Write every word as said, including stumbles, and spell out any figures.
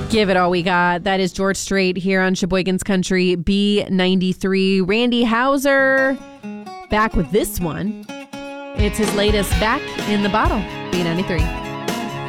Give it all we got. That is George Strait here on Sheboygan's Country B ninety-three. Randy Houser back with this one. It's his latest, Back in the Bottle, B ninety-three.